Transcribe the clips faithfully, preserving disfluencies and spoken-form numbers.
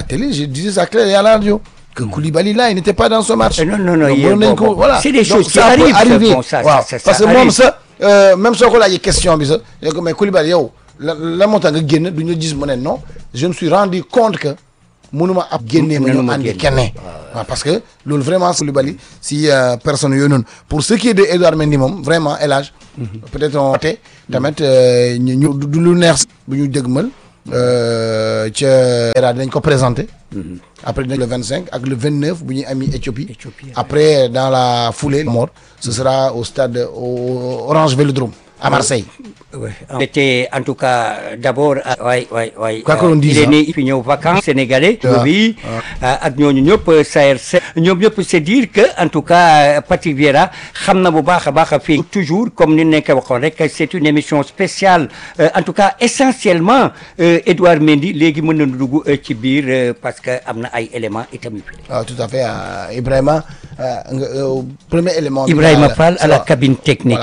télé, je disais ça clair et à la radio. Que Koulibaly là, il n'était pas dans ce match. Non, non, non. Donc, Il, bon, bon, voilà. C'est des Donc, choses qui ça arrivent. arriver. Bon, ça, waaw ça, ça, parce que ça moom arrive. ça euh, même soo ko laajee question bi sax mais Koulibaly yow la la moo tax nga génn du ñu gis mu ne non je me suis rendu compte que mënuma ab génnee ma ñu andi keneen waaw parce que loolu vraiment Koulibaly si personne yooyu noonu pour ce qui est de Edouard Mendy moom vraiment El Hadj peut-être on te tamit ñu ñu du lu neex bu ñu dëgmal ca era dinañ ko présenté après le vingt-cinq ak le vingt-neuf bu ñuy ami Éthiopie après dans la foulée mort ce sera au stade au Orange Vélodrome à Marseille. Oui. C'était en tout cas d'abord oui oui oui quoi qu'on dise il est né fi ñëw vacances sénégalais bi ak ñooñu ñëpp S A R C ñoom ñëpp c'est dire que en tout cas Patrick Vieira xam na bu baax a baax fii toujours comme ni nekk waxoon rek c'est une émission spéciale en tout cas essentiellement Edouard Mendy léegi mën na dugg ci biir parce que am na ay éléments itamit. waaw tout à fait Ibrahima premier élément. Ibrahima Fall à la cabine technique.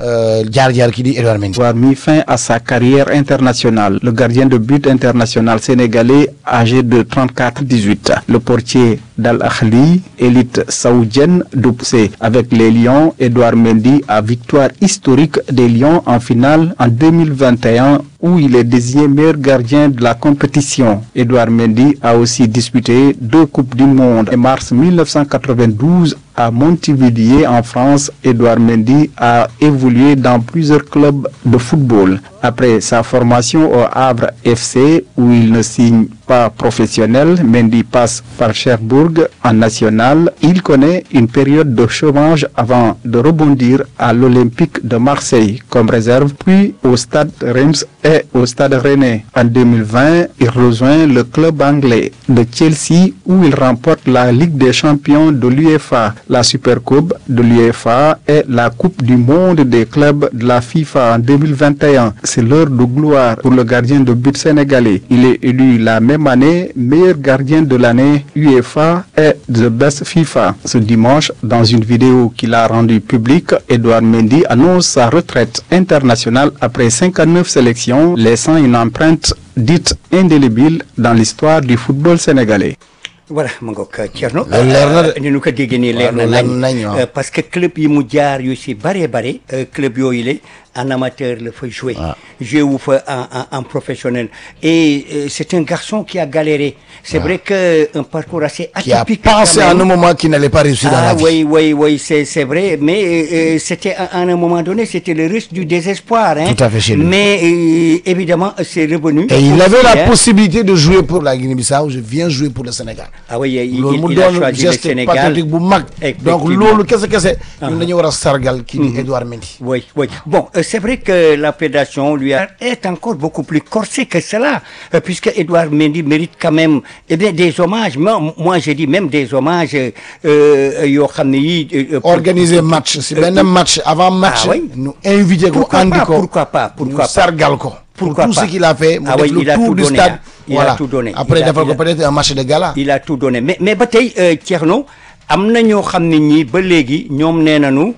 jaar jaar kii di Edouard Mendy. a mis fin à sa carrière internationale. Le gardien de but international sénégalais âgé de trente-quatre à dix-huit. Le portier d'Al Ahly, élite saoudienne, doublé avec les Lions. Edouard Mendy a victoire historique des Lions en finale en deux mille vingt et un où il est désigné meilleur gardien de la compétition. Edouard Mendy a aussi disputé deux Coupes du Monde. En mars mille neuf cent quatre-vingt-douze, à Montevideo en France, Edouard Mendy a évolué dans plusieurs clubs de football. Après sa formation au Havre F C, où il ne signe pas professionnel, Mendy passe par Cherbourg en national. Il connaît une période de chômage avant de rebondir à l'Olympique de Marseille comme réserve, puis au Stade Reims et au Stade Rennais. En deux mille vingt, il rejoint le club anglais de Chelsea où il remporte la Ligue des champions de l'UEFA, la Supercoupe de l'UEFA et la Coupe du monde des clubs de la FIFA en deux mille vingt et un. C'est l'heure de gloire pour le gardien de but sénégalais. Il est élu la même année meilleur gardien de l'année UEFA et The Best FIFA. Ce dimanche, dans une vidéo qu'il a rendue publique, Edouard Mendy annonce sa retraite internationale après cinquante-neuf sélections, laissant une empreinte dite indélébile dans l'histoire du football sénégalais. Voilà ma ngoog Thierno. leer na de ni nu ko déggee nii leer na nañ parce que club yi mu jaar yu si bëree bëri club yooyu la en amateur la fa joué. joué wu fa en en en professionnel et euh, c'est un garçon qui a galéré. C'est vrai que un parcours assez atypique. Qui a pensé à un moment qu'il n'allait pas réussir dans la vie. Ah oui oui oui c'est c'est vrai mais euh, c'était à, à un moment donné c'était le risque du désespoir hein. Tout à fait chez lui. Mais euh, évidemment c'est revenu. Et il avait la hein. possibilité de jouer pour la Guinée-Bissau. Je viens jouer pour le Sénégal. Ah oui il, loolu il, mu il a doon choisi le geste Sénégal. patriotique bu mag. Donc loolu kese kese. ñun dañu war a sargal kii di Edouard Mendy. Oui oui bon euh, c'est vrai que la prédation lui a, est encore beaucoup plus corsée que cela euh, puisque Edouard Mendy mérite quand même eh bien des hommages moi, moi je dis même des hommages euh, yoo xam ne yi euh, organiser match si benn match avant match. Ah oui. ñu invité ko Pourquoi andi pas, ko pourquoi pas pourquoi ñu pas sargal ko. Pourquoi pour tout pas. ce qu'il a fait. mu Ah def oui, le il a tour tout du donné, stade. hein. Il Voilà. a tout donné. Après Il a- defal il ko a- peut-être un match de gala. il a tout donné mais mais ba tey euh, Thierno am na ñoo xam ne ñii ba léegi ñoom nee nañu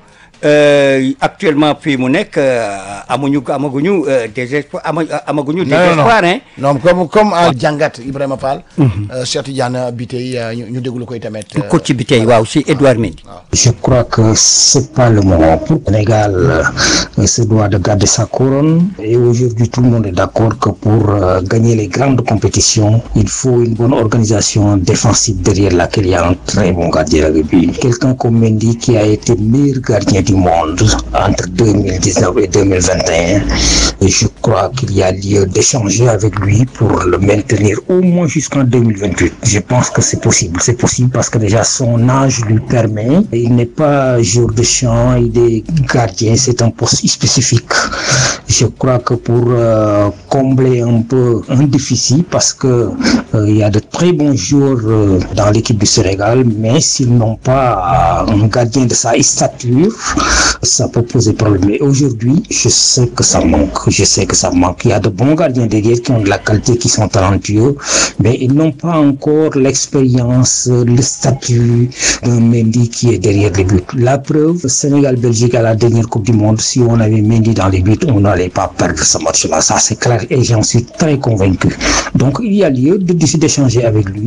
euh, actuellement fii mu nekk euh, amuñu amaguñu euh, désespoir ama amaguñu non non désespoir hein. non comme comme à jàngat Ibrahima Fall. Cheikh Tidiane Bitèye ñu ñu déglu koy tamit. coach bi tey waaw si Edouard Mendy. Je crois que c'est pas le moment pour le Sénégal euh, se doit de garder sa couronne et aujourd'hui tout le monde est d'accord que pour euh, gagner les grandes compétitions il faut une bonne organisation défensive derrière laquelle il y a un très bon gardien de but. Quelqu'un comme Mendy qui a été meilleur gardien du monde entre deux mille dix-neuf et deux mille vingt et un et je crois qu'il y a lieu d'échanger avec lui pour le maintenir au moins jusqu'en deux mille vingt-huit. Je pense que c'est possible, c'est possible parce que déjà son âge lui permet. Il n'est pas joueur de champ, il est gardien, c'est un poste spécifique. Je crois que pour euh, combler un peu un déficit, parce que euh, il y a de très bons joueurs euh, dans l'équipe du Sénégal, mais s'ils n'ont pas euh, un gardien de sa stature, ça peut poser problème. Mais aujourd'hui, je sais que ça manque, je sais que ça manque. Il y a de bons gardiens derrière qui ont de la qualité, qui sont talentueux, mais ils n'ont pas encore l'expérience, le statut d'un Mendy qui est derrière les buts. La preuve, Sénégal-Belgique à la dernière Coupe du Monde, si on avait Mendy dans les buts, on n'allait pas perdre ce match-là. Ça, c'est clair et j'en suis très convaincu. Donc, il y a lieu de d'échanger avec lui.